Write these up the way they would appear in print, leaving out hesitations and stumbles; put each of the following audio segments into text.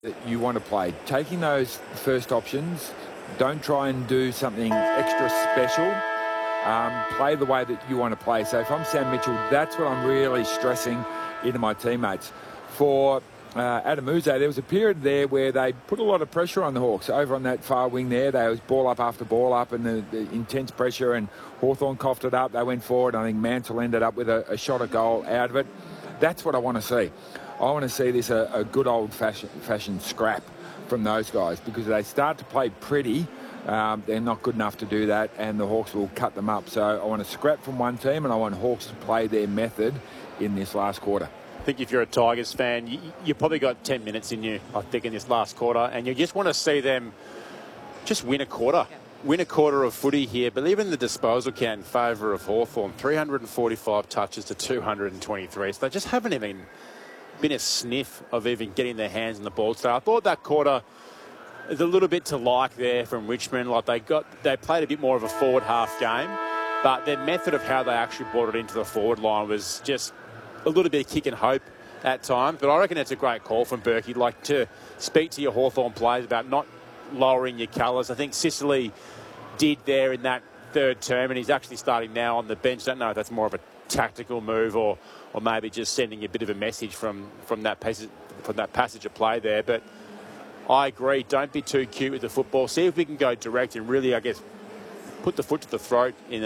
that you want to play. Taking those first options, don't try and do something extra special. Play the way that you want to play. So if I'm Sam Mitchell, that's what I'm really stressing into my teammates. For Adam Yze, there was a period there where they put a lot of pressure on the Hawks. Over on that far wing there, they was ball up after ball up, and the intense pressure, and Hawthorn coughed it up. They went forward. I think Mansell ended up with a shot at goal out of it. That's what I want to see. I want to see this a good old-fashioned scrap from those guys, because they start to play pretty. They're not good enough to do that, and the Hawks will cut them up. So I want to scrap from one team, and I want Hawks to play their method in this last quarter. I think if you're a Tigers fan, you probably got 10 minutes in you, I think, in this last quarter, and you just want to see them just win a quarter. Yeah. Win a quarter of footy here, but even the disposal count in favour of Hawthorn, 345 touches to 223. So they just haven't even been a sniff of even getting their hands on the ball today. I thought that quarter is a little bit to like there from Richmond. Like they played a bit more of a forward half game, but their method of how they actually brought it into the forward line was just a little bit of kick and hope at times. But I reckon it's a great call from Berkey, like to speak to your Hawthorn players about not lowering your colours. I think Sicily did there in that third term, and he's actually starting now on the bench. I don't know if that's more of a tactical move or maybe just sending a bit of a message from that passage of play there. But I agree, don't be too cute with the football. See if we can go direct and really, I guess, put the foot to the throat in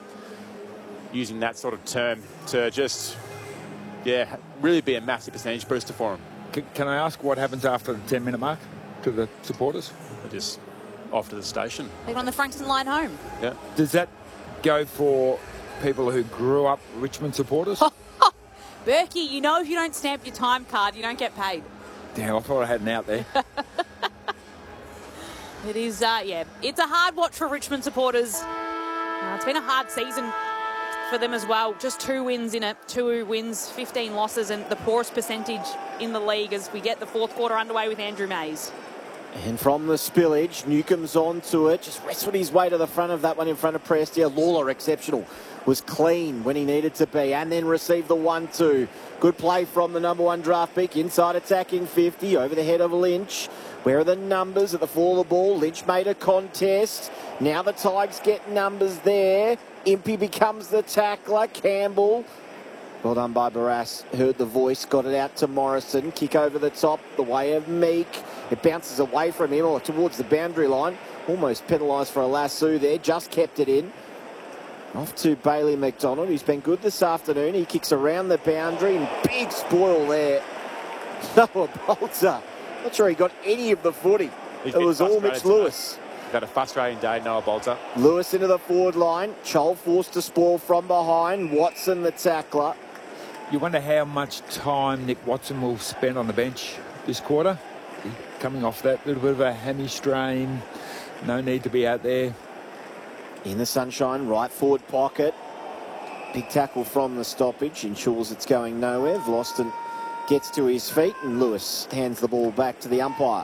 using that sort of term to just, yeah, really be a massive percentage booster for them. Can I ask what happens after the 10-minute mark to the supporters? They're just off to the station. They're on the Frankston line home. Yeah. Does that go for people who grew up Richmond supporters? Berkey, you know if you don't stamp your time card, you don't get paid. Damn, I thought I had an out there. It is, yeah. It's a hard watch for Richmond supporters. It's been a hard season for them as well. Just 2 wins in it. 2 wins, 15 losses, and the poorest percentage in the league as we get the fourth quarter underway with Andrew Mays. And from the spillage, Newcomb's onto it. Just wrestled his way to the front of that one in front of Prestia. Lawler, exceptional. Was clean when he needed to be, and then received the 1-2. Good play from the number 1 draft pick. Inside attacking 50 over the head of Lynch. Where are the numbers at the fall of the ball? Lynch made a contest. Now the Tigers get numbers there. Impey becomes the tackler. Campbell. Well done by Barras. Heard the voice. Got it out to Morrison. Kick over the top. The way of Meek. It bounces away from him or towards the boundary line. Almost penalised for a lasso there. Just kept it in. Off to Bailey McDonald, who's been good this afternoon. He kicks around the boundary and big spoil there. Noah Bolter. Not sure he got any of the footy. It was all Mitch Lewis. He's had a frustrating day, Noah Bolter. Lewis into the forward line. Chol forced to spoil from behind. Watson the tackler. You wonder how much time Nick Watson will spend on the bench this quarter. He's coming off that little bit of a hammy strain. No need to be out there. In the sunshine, right forward pocket. Big tackle from the stoppage. Ensures it's going nowhere. Vlosten gets to his feet and Lewis hands the ball back to the umpire.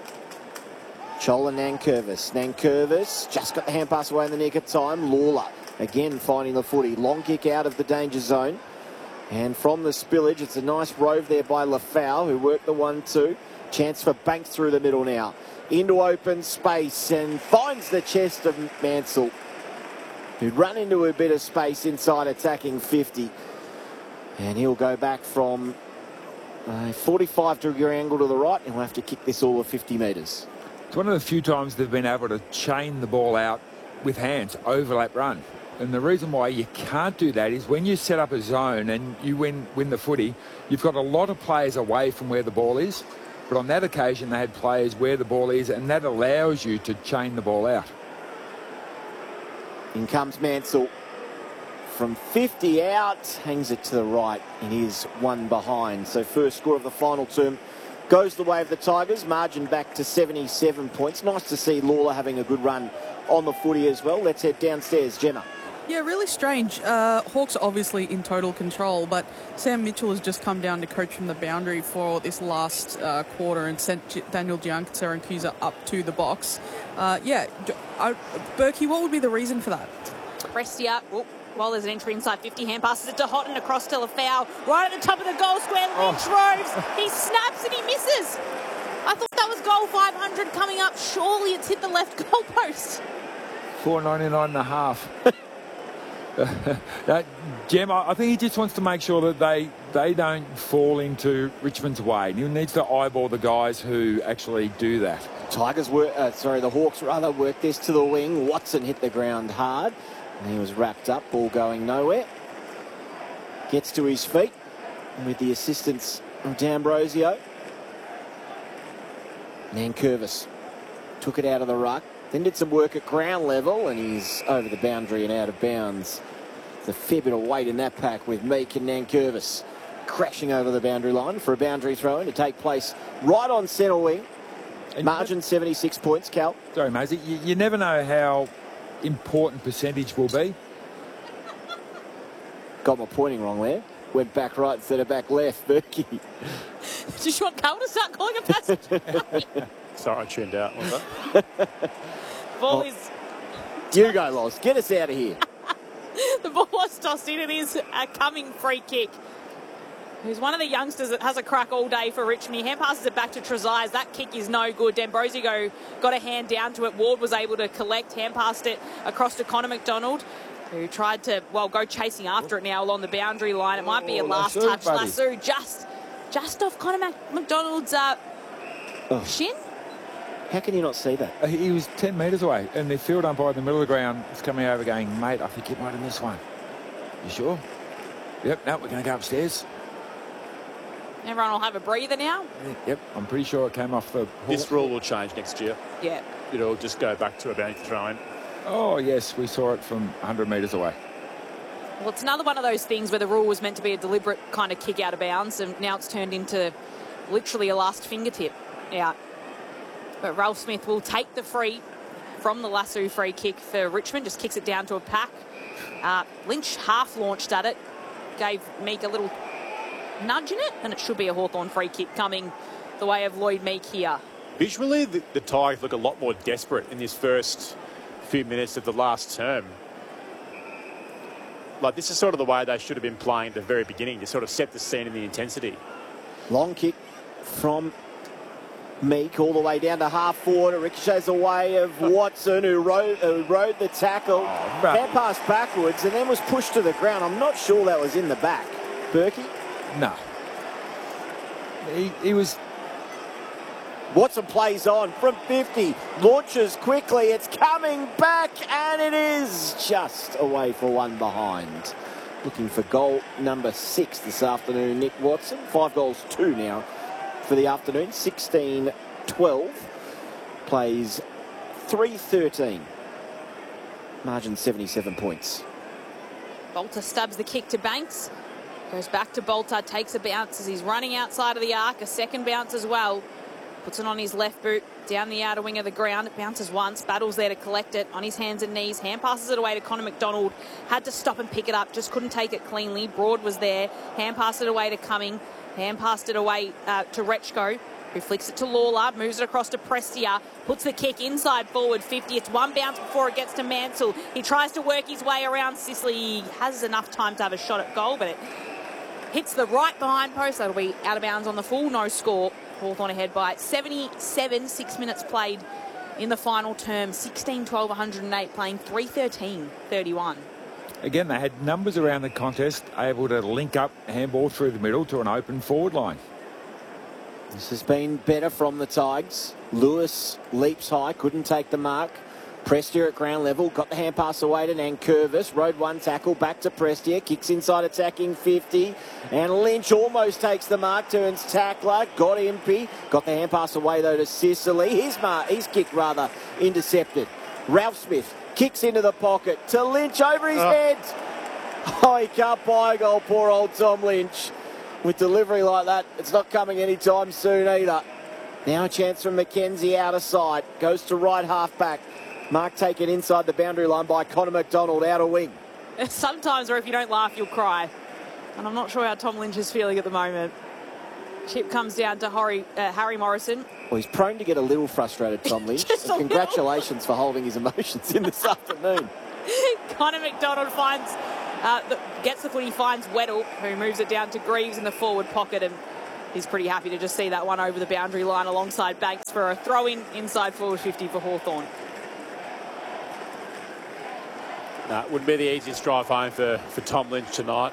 Chol and Nankervis. Nankervis just got the hand pass away in the nick of time. Lawler again finding the footy. Long kick out of the danger zone. And from the spillage, it's a nice rove there by Lafau, who worked the 1-2. Chance for Banks through the middle now. Into open space and finds the chest of Mansell, who'd run into a bit of space inside attacking 50. And he'll go back from a 45-degree angle to the right, and he'll have to kick this all of 50 metres. It's one of the few times they've been able to chain the ball out with hands, overlap run. And the reason why you can't do that is when you set up a zone and you win the footy, you've got a lot of players away from where the ball is. But on that occasion, they had players where the ball is, and that allows you to chain the ball out. In comes Mansell. From 50 out, hangs it to the right. It is 1 behind. So first score of the final term goes the way of the Tigers. Margin back to 77 points. Nice to see Lawler having a good run on the footy as well. Let's head downstairs. Gemma. Yeah, really strange. Hawks are obviously in total control, but Sam Mitchell has just come down to coach from the boundary for this last quarter and sent Daniel Giancarlo up to the box. Berkey, what would be the reason for that? Prestia, while there's an entry inside 50, hand passes it to Houghton across to Lafau, right at the top of the goal square. Lynch roves, he snaps and he misses. I thought that was goal 500 coming up. Surely it's hit the left goalpost. 499 and a half. Jem, I think he just wants to make sure that they don't fall into Richmond's way. He needs to eyeball the guys who actually do that. The Hawks rather worked this to the wing. Watson hit the ground hard. And he was wrapped up, ball going nowhere. Gets to his feet with the assistance of D'Ambrosio. Nankervis took it out of the ruck. Then did some work at ground level, and he's over the boundary and out of bounds. There's a fair bit of weight in that pack with Meek and Nankervis crashing over the boundary line for a boundary throw-in to take place right on centre wing. Margin 76 points, Cal. Sorry, Maisie. You never know how important percentage will be. Got my pointing wrong there. Went back right instead of back left. Berkey. Just want Cal to start calling a passage. Sorry, I tuned out. What was that? Ball is... You go, Loz. Get us out of here. The ball was tossed in. It is a coming free kick. Who's one of the youngsters that has a crack all day for Richmond. He hand passes it back to Trezise. That kick is no good. D'Ambrosio got a hand down to it. Ward was able to collect, hand passed it across to Connor McDonald, who tried to, go chasing after it now along the boundary line. It might be a last touch. Lasso just off Connor McDonald's shin. How can you not see that? He was 10 metres away, and the field umpire in the middle of the ground is coming over going, mate, I think you might have missed one. You sure? Yep, no, we're going to go upstairs. Everyone will have a breather now. Yep, I'm pretty sure it came off the... This rule will change next year. Yeah. It'll just go back to a boundary throw-in. Oh, yes, we saw it from 100 metres away. Well, it's another one of those things where the rule was meant to be a deliberate kind of kick out of bounds, and now it's turned into literally a last fingertip out. But Ralph Smith will take the free from the Lasso free kick for Richmond, just kicks it down to a pack. Lynch half launched at it, gave Meek a little nudge in it, and it should be a Hawthorn free kick coming the way of Lloyd Meek here. Visually, the Tigers look a lot more desperate in this first few minutes of the last term. Like, this is sort of the way they should have been playing at the very beginning to sort of set the scene and the intensity. Long kick from Meek all the way down to half forward. It ricochets away of Watson, who rode the tackle. Hand passed backwards and then was pushed to the ground. I'm not sure that was in the back. Berkey? No. He was... Watson plays on from 50, launches quickly, it's coming back, and it is just away for one behind. Looking for goal number 6 this afternoon, Nick Watson. 5 goals, 2 now for the afternoon. 16-12, plays 3-13. Margin 77 points. Bolter stubs the kick to Banks. Goes back to Bolter, takes a bounce as he's running outside of the arc. A second bounce as well. Puts it on his left boot, down the outer wing of the ground. It bounces once, battles there to collect it on his hands and knees. Hand passes it away to Connor McDonald. Had to stop and pick it up, just couldn't take it cleanly. Broad was there. Hand passed it away to Cumming. Hand passed it away to Rechko, who flicks it to Lawler, moves it across to Prestia, puts the kick inside forward 50. It's one bounce before it gets to Mansell. He tries to work his way around Sicily. He has enough time to have a shot at goal, but it hits the right behind post. That'll be out of bounds on the full, no score. Hawthorn ahead by 77, 6 minutes played in the final term. 16-12, 108, playing 3-13-31. Again, they had numbers around the contest, able to link up handball through the middle to an open forward line. This has been better from the Tigers. Lewis leaps high, couldn't take the mark. Prestia at ground level, got the hand pass away to Nankervis, rode one tackle, back to Prestia, kicks inside attacking 50, and Lynch almost takes the mark, turns tackler, got Impey, got the hand pass away though to Sicily, his kick rather intercepted. Ralph Smith kicks into the pocket to Lynch over his head. Oh, he can't buy a goal, poor old Tom Lynch. With delivery like that, it's not coming anytime soon either. Now a chance from McKenzie out of sight, goes to right half back. Mark taken inside the boundary line by Connor McDonald, out of wing. Sometimes, or if you don't laugh, you'll cry. And I'm not sure how Tom Lynch is feeling at the moment. Chip comes down to Harry Morrison. Well, he's prone to get a little frustrated, Tom Lynch. Congratulations for holding his emotions in this afternoon. Connor McDonald gets the footy, finds Weddle, who moves it down to Greaves in the forward pocket, and he's pretty happy to just see that one over the boundary line alongside Banks for a throw-in inside forward 50 for Hawthorn. No, it wouldn't be the easiest drive home for Tom Lynch tonight.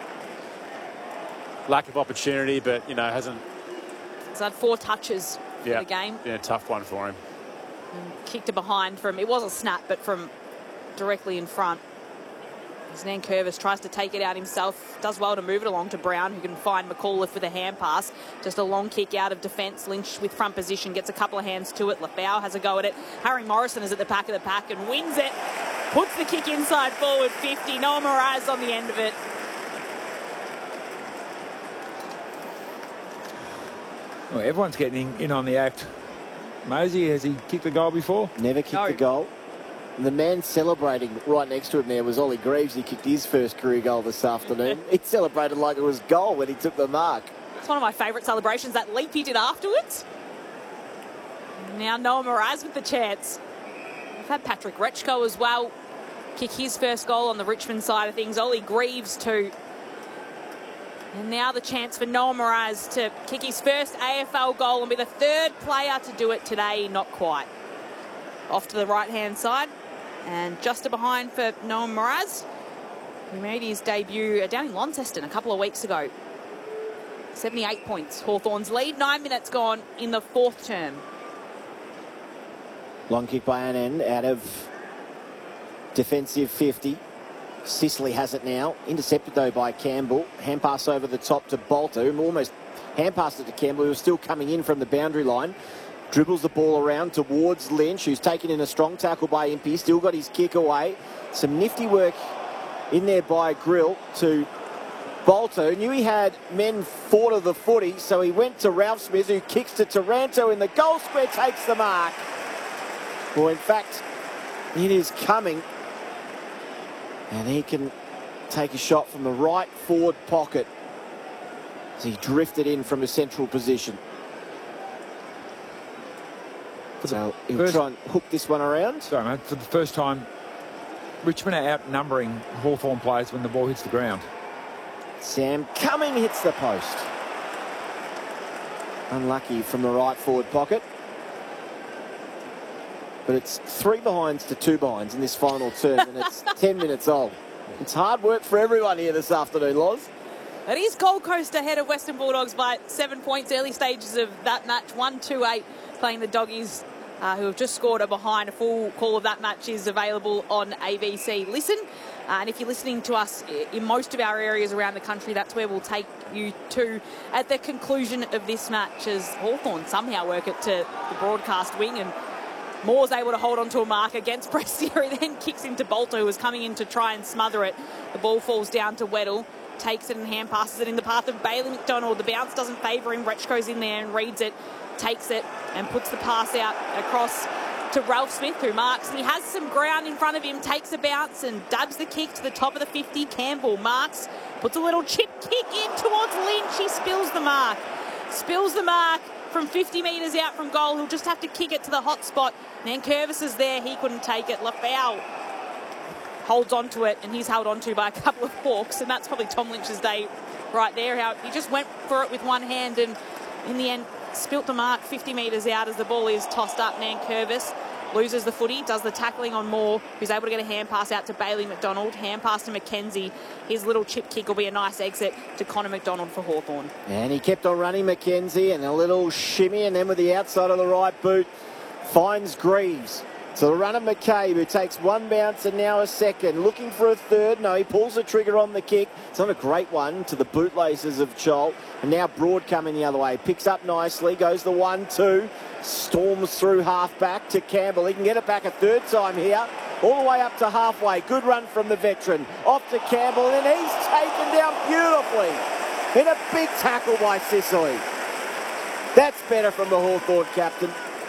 Lack of opportunity, but, you know, hasn't... He's had 4 touches for the game. Yeah, tough one for him. And kicked it behind from, it was a snap, but from directly in front. As Nankervis tries to take it out himself, does well to move it along to Brown, who can find McAuliffe with a hand pass. Just a long kick out of defence. Lynch with front position, gets a couple of hands to it. Lafau has a go at it. Harry Morrison is at the back of the pack and wins it. Puts the kick inside forward 50. Noah Moraz on the end of it. Well, everyone's getting in on the act. Mosey, has he kicked a goal before? Never kicked a goal. And the man celebrating right next to him there was Ollie Greaves. He kicked his first career goal this afternoon. He celebrated like it was goal when he took the mark. It's one of my favourite celebrations, that leap he did afterwards. Now Noah Moraz with the chance. We've had Patrick Rechko as well kick his first goal on the Richmond side of things. Ollie Greaves too. And now the chance for Noah Moraz to kick his first AFL goal and be the 3rd player to do it today. Not quite. Off to the right-hand side. And just behind for Noah Moraz, who made his debut down in Launceston a couple of weeks ago. 78 points. Hawthorn's lead. 9 minutes gone in the 4th term. Long kick by Annan out of defensive 50. Sicily has it now. Intercepted, though, by Campbell. Hand pass over the top to Bolter, who almost hand passed it to Campbell, who was still coming in from the boundary line. Dribbles the ball around towards Lynch, who's taken in a strong tackle by Impey. Still got his kick away. Some nifty work in there by Grill to Bolter. Knew he had men forward of the footy, so he went to Ralph Smith, who kicks to Taranto in the goal square, takes the mark. Well, in fact, it is coming. And he can take a shot from the right forward pocket as he drifted in from a central position. So he'll try and hook this one around. Sorry, mate. For the first time, Richmond are outnumbering Hawthorn players when the ball hits the ground. Sam Cumming hits the post. Unlucky from the right forward pocket. But it's 3 behinds to 2 behinds in this final term, and it's 10 minutes old. It's hard work for everyone here this afternoon, Loz. It is Gold Coast ahead of Western Bulldogs by 7 points. Early stages of that match, 1-2-8, playing the Doggies, who have just scored a behind. A full call of that match is available on ABC Listen. And if you're listening to us in most of our areas around the country, that's where we'll take you to at the conclusion of this match, as Hawthorn somehow work it to the broadcast wing, and Moore's able to hold on to a mark against Prestia, who then kicks into Bolter, who was coming in to try and smother it. The ball falls down to Weddle, takes it and hand passes it in the path of Bailey McDonald. The bounce doesn't favour him. Rechko's in there and reads it, takes it and puts the pass out across to Ralph Smith, who marks. And he has some ground in front of him, takes a bounce and dabs the kick to the top of the 50. Campbell marks, puts a little chip kick in towards Lynch. He spills the mark. Spills the mark from 50 metres out from goal. He'll just have to kick it to the hot spot. Nankervis is there. He couldn't take it. Lafau holds on to it, and he's held on to by a couple of Hawks, and that's probably Tom Lynch's day right there. How he just went for it with one hand and in the end spilt the mark 50 metres out as the ball is tossed up. Nankervis loses the footy, does the tackling on Moore, who's able to get a hand pass out to Bailey McDonald, hand pass to McKenzie. His little chip kick will be a nice exit to Connor McDonald for Hawthorn. And he kept on running McKenzie, and a little shimmy, and then with the outside of the right boot finds Greaves. So the run of McCabe, who takes one bounce and now a second, looking for a third. No, he pulls the trigger on the kick. It's not a great one to the bootlaces of Chol. And now Broad coming the other way. Picks up nicely, goes the 1-2, storms through half-back to Campbell. He can get it back a third time here, all the way up to halfway. Good run from the veteran. Off to Campbell, and he's taken down beautifully. In a big tackle by Sicily. That's better from the Hawthorn captain.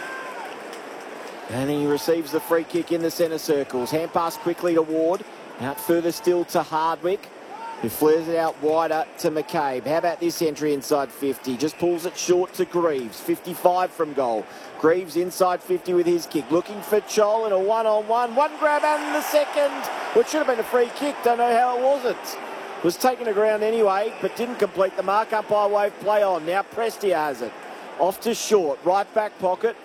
And he receives the free kick in the centre circles. Hand pass quickly to Ward. Out further still to Hardwick, who flares it out wider to McCabe. How about this entry inside 50? Just pulls it short to Greaves. 55 from goal. Greaves inside 50 with his kick. Looking for Chol in a one-on-one. One grab and the second. Which should have been a free kick. Don't know how it wasn't. Was taken to ground anyway, but didn't complete the mark. Umpire wave play on. Now Prestia has it. Off to short. Right back pocket.